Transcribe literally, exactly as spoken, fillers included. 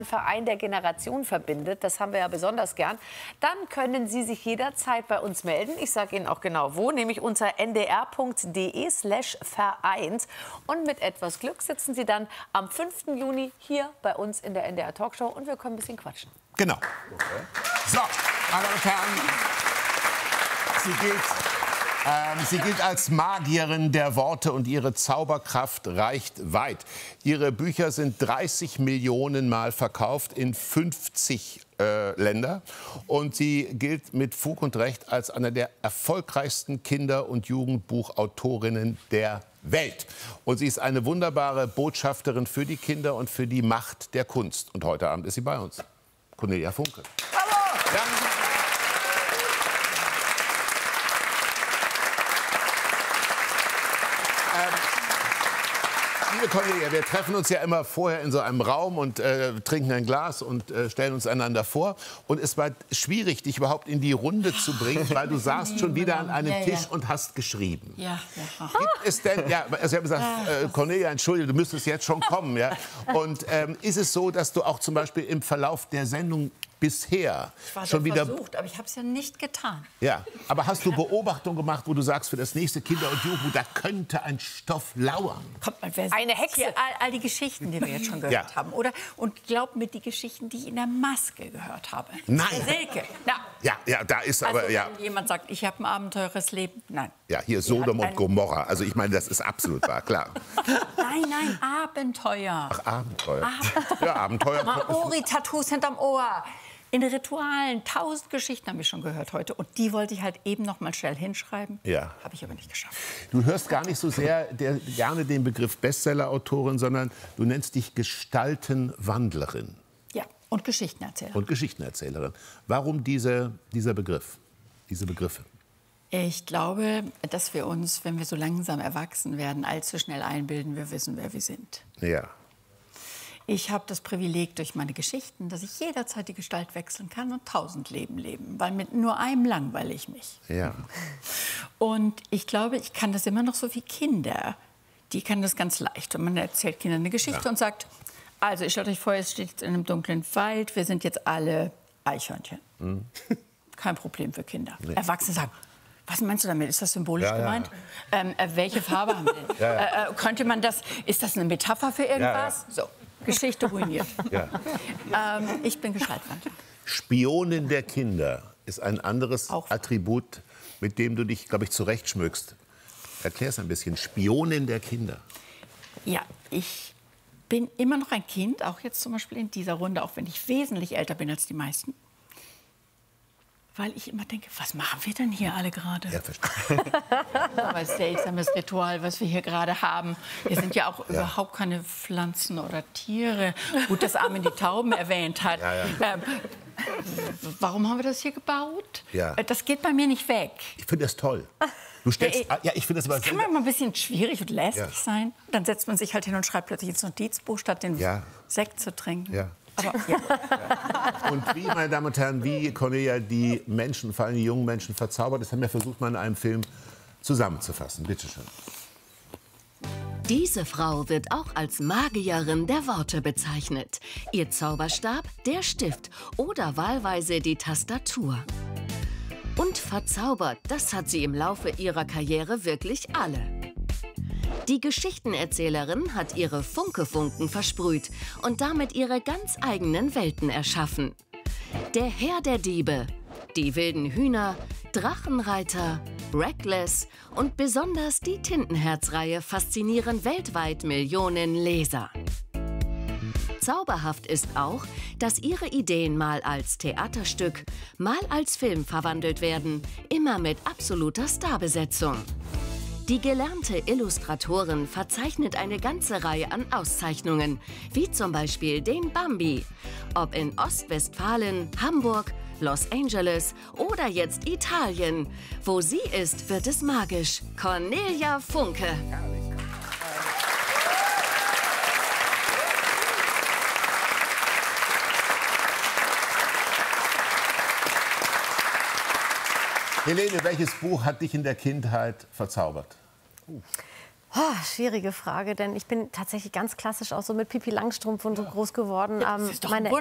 Verein der Generation verbindet, das haben wir ja besonders gern, dann können Sie sich jederzeit bei uns melden. Ich sage Ihnen auch genau wo, nämlich unter ndr.de slash vereint. Und mit etwas Glück sitzen Sie dann am fünften Juni hier bei uns in der N D R Talkshow und wir können ein bisschen quatschen. Genau. Okay. So, meine Damen und Herren, sie gilt... Ähm, sie gilt als Magierin der Worte und ihre Zauberkraft reicht weit. Ihre Bücher sind dreißig Millionen Mal verkauft in fünfzig äh, Länder. Und sie gilt mit Fug und Recht als eine der erfolgreichsten Kinder- und Jugendbuchautorinnen der Welt. Und sie ist eine wunderbare Botschafterin für die Kinder und für die Macht der Kunst. Und heute Abend ist sie bei uns. Cornelia Funke. Bravo! Ja. Liebe Cornelia, wir treffen uns ja immer vorher in so einem Raum und äh, trinken ein Glas und äh, stellen uns einander vor. Und es war schwierig, dich überhaupt in die Runde zu bringen, weil du saßt schon wieder an einem ja, Tisch ja. und hast geschrieben. Ja, ja. Gibt es denn, ja, also ich habe gesagt, äh, Cornelia, entschuldige, du müsstest jetzt schon kommen. Ja? Und ähm, ist es so, dass du auch zum Beispiel im Verlauf der Sendung bisher Ich war schon wieder versucht, aber ich habe es ja nicht getan. Ja, aber hast du Beobachtungen gemacht, wo du sagst, für das nächste Kinder- und Jugendbuch, da könnte ein Stoff lauern? Kommt mal, wer Eine Hexe. Hier, all, all die Geschichten, die wir jetzt schon gehört Ja. haben, oder? Und glaub mir, die Geschichten, die ich in der Maske gehört habe. Nein. Der Silke. Na, Ja, ja, da ist aber, also, ja, wenn jemand sagt, ich habe ein abenteures Leben. Nein. ja, hier Sodom hat und ein- Gomorra. Also ich meine, das ist absolut wahr, klar. Nein, nein, Abenteuer. Ach, Abenteuer. Ja, Abenteuer. Maori-Tattoos hinterm Ohr. In Ritualen, tausend Geschichten habe ich schon gehört heute. Und die wollte ich halt eben noch mal schnell hinschreiben. Ja. Habe ich aber nicht geschafft. Du hörst gar nicht so sehr der, gerne den Begriff Bestseller-Autorin, sondern du nennst dich Gestaltenwandlerin Ja, und Geschichtenerzähler. und Geschichtenerzählerin. Warum diese, dieser Begriff, diese Begriffe? Ich glaube, dass wir uns, wenn wir so langsam erwachsen werden, allzu schnell einbilden, wir wissen, wer wir sind. Ja. Ich habe das Privileg durch meine Geschichten, dass ich jederzeit die Gestalt wechseln kann und tausend Leben leben, weil mit nur einem langweile ich mich. Ja. Und ich glaube, ich kann das immer noch so wie Kinder. Die können das ganz leicht. Und man erzählt Kindern eine Geschichte Ja. und sagt, also ich stelle euch vor, ihr steht in einem dunklen Wald, wir sind jetzt alle Eichhörnchen. Mhm. Kein Problem für Kinder. Nee. Erwachsene sagen, was meinst du damit? Ist das symbolisch Ja, ja. gemeint? Ähm, äh, welche Farbe haben wir denn? Ja, ja. Äh, äh, könnte man das, ist das eine Metapher für irgendwas? Ja, So, Geschichte ruiniert. Ja. ähm, ich bin Gestaltwandler. Spionin der Kinder ist ein anderes Auch. Attribut, mit dem du dich, glaube ich, zurechtschmückst. Erklär es ein bisschen. Spionin der Kinder. Ja, ich bin immer noch ein Kind, auch jetzt zum Beispiel in dieser Runde, auch wenn ich wesentlich älter bin als die meisten. Weil ich immer denke, was machen wir denn hier alle gerade? Ja, verstehe. Ein seltsames Ritual, was wir hier gerade haben. Wir sind ja auch überhaupt keine Pflanzen oder Tiere. Gut, dass Armin die Tauben erwähnt hat. Ja, ja. Ähm, warum haben wir das hier gebaut? Ja. Äh, Das geht bei mir nicht weg. Ich finde das toll. Du stellst, Ja, ich- ja, ich finde das aber Das kann manchmal ein bisschen schwierig und lästig Ja. sein. Dann setzt man sich halt hin und schreibt plötzlich ins Notizbuch, statt den Ja. Sekt zu trinken. Ja. Aber, ja. Und wie, meine Damen und Herren, wie Cornelia die Menschen, vor allem die jungen Menschen, verzaubert, das haben wir versucht, mal in einem Film zusammenzufassen. Bitte schön. Diese Frau wird auch als Magierin der Worte bezeichnet. Ihr Zauberstab, der Stift oder wahlweise die Tastatur. Und verzaubert, das hat sie im Laufe ihrer Karriere wirklich alle. Die Geschichtenerzählerin hat ihre Funke-Funken versprüht und damit ihre ganz eigenen Welten erschaffen. Der Herr der Diebe, die wilden Hühner, Drachenreiter, Reckless und besonders die Tintenherz-Reihe faszinieren weltweit Millionen Leser. Zauberhaft ist auch, dass ihre Ideen mal als Theaterstück, mal als Film verwandelt werden, immer mit absoluter Starbesetzung. Die gelernte Illustratorin verzeichnet eine ganze Reihe an Auszeichnungen, wie zum Beispiel den Bambi. Ob in Ostwestfalen, Hamburg, Los Angeles oder jetzt Italien. Wo sie ist, wird es magisch. Cornelia Funke. Helene, welches Buch hat dich in der Kindheit verzaubert? Oh, schwierige Frage, denn ich bin tatsächlich ganz klassisch auch so mit Pippi Langstrumpf und so groß geworden. Ja, das Ähm, ist doch meine